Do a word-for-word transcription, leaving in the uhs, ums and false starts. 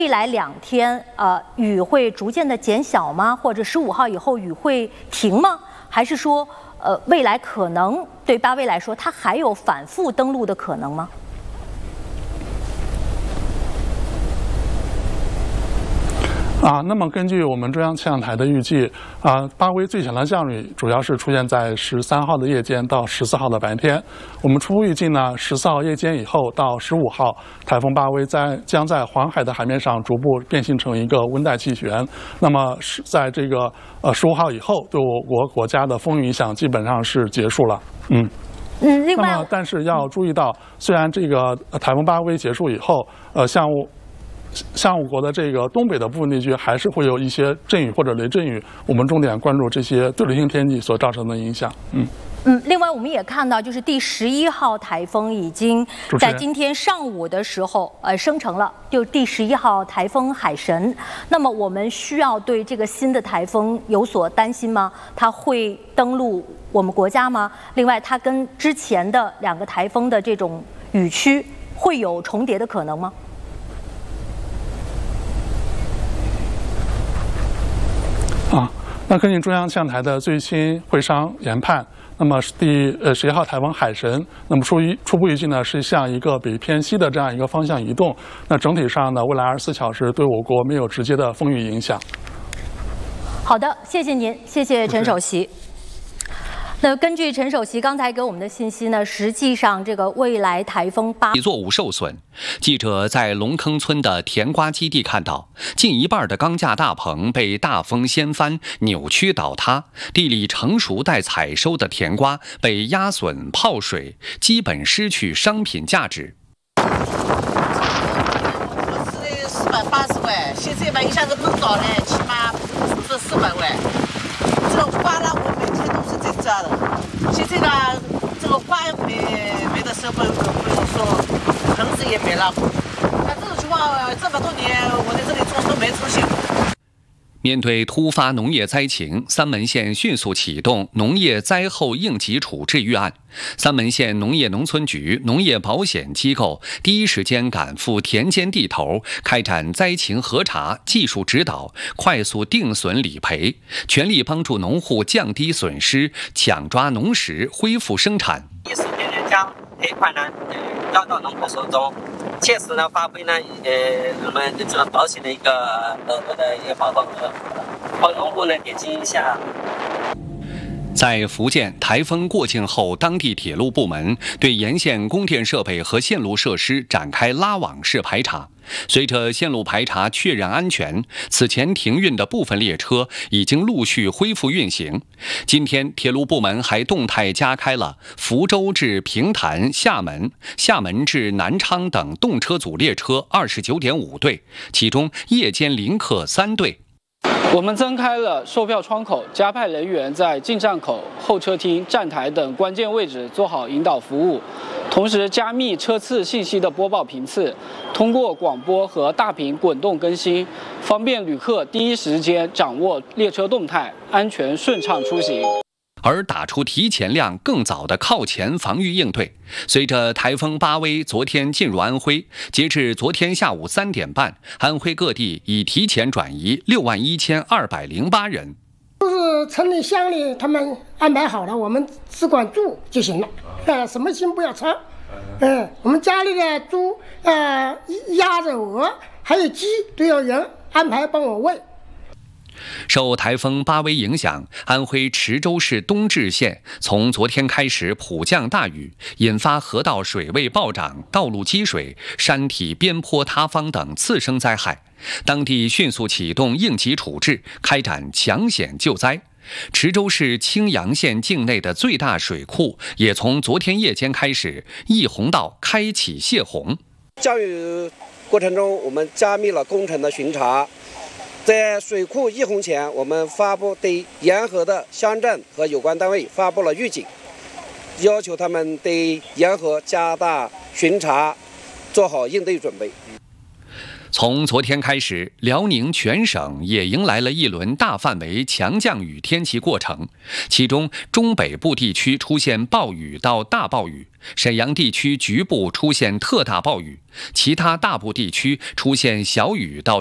未来两天，呃，雨会逐渐的减小吗？或者十五号以后雨会停吗？还是说，呃，未来可能对巴威来说，它还有反复登陆的可能吗？ 啊，那么根据我们中央气象台的预计，啊，巴威最强的降雨主要是出现在十三号的夜间到十四号的白天。我们初步预计呢，十四号夜间以后到十五号，台风巴威在将在黄海的海面上逐步变形成一个温带气旋。那么是在这个呃十五号以后，对我国国家的风雨影响基本上是结束了。嗯。 嗯，另外， 那么但是要注意到，虽然这个台风巴威结束以后，呃，像我。 像我国的这个东北的部分地区，还是会有一些阵雨或者雷阵雨，我们重点关注这些对流性天气所造成的影响。嗯嗯，另外我们也看到，就是第十一号台风已经在今天上午的时候，呃，生成了，就第十一号台风海神。那么我们需要对这个新的台风有所担心吗？它会登陆我们国家吗？另外，它跟之前的两个台风的这种雨区会有重叠的可能吗？ 啊，那根据中央气象台的最新会商研判，那么第呃十一号台风海神，那么初一初步预计呢是向一个北偏西的这样一个方向移动。那整体上呢，未来二十四小时对我国没有直接的风雨影响。 好的，谢谢您，谢谢陈首席。 那根据陈首席刚才给我们的信息呢，实际上这个未来台风八作物受损。记者在龙坑村的甜瓜基地看到，近一半的钢架大棚被大风掀翻、扭曲倒塌，地里成熟待采收的甜瓜被压损、泡水，基本失去商品价值。 是四百八十万，现在吧一下子碰到了，起码是四百万。这个瓜呢，我每天都是在摘的。现在呢，这个花也没没得收，不不用说，盆子也没了。那这种情况，这么多年我在这里种都没出现过。 面对突发农业灾情，三门县迅速启动农业灾后应急处置预案。三门县农业农村局、农业保险机构第一时间赶赴田间地头，开展灾情核查、技术指导，快速定损理赔，全力帮助农户降低损失，抢抓农时，恢复生产。 第一时间呢，将赔款呢，呃，交到农户手中。 切实呢，发挥呢，呃，我们这个保险的一个呃的一个保护和帮农户呢减轻影响。 在福建，台风过境后，当地铁路部门对沿线供电设备和线路设施展开拉网式排查。随着线路排查确认安全，此前停运的部分列车已经陆续恢复运行。今天，铁路部门还动态加开了福州至平潭、厦门、厦门至南昌等动车组列车二十九点五对，其中夜间临客三对。 我们增开了售票窗口，加派人员在进站口、候车厅、站台等关键位置做好引导服务，同时加密车次信息的播报频次，通过广播和大屏滚动更新，方便旅客第一时间掌握列车动态，安全顺畅出行。 而打出提前量、更早的靠前防御应对。随着台风巴威昨天进入安徽，截至昨天下午三点半，安徽各地已提前转移六万一千二百零八人。 都是城里乡里他们安排好了，我们只管住就行了，呃，什么心不要操。嗯、呃，我们家里的猪、呃鸭子、鹅还有鸡都有人安排帮我喂。 受台风巴威影响，安徽池州市东至县从昨天开始普降大雨，引发河道水位暴涨、道路积水、山体边坡塌方等次生灾害。当地迅速启动应急处置，开展抢险救灾。池州市青阳县境内的最大水库也从昨天夜间开始，溢洪道开启泄洪。 降雨过程中，我们加密了工程的巡查。 在水库溢洪前，我们发布对沿河的乡镇和有关单位发布了预警，要求他们对沿河加大巡查，做好应对准备。 从昨天开始，辽宁全省也迎来了一轮大范围强降雨天气过程，其中中北部地区出现暴雨到大暴雨，沈阳地区局部出现特大暴雨，其他大部地区出现小雨到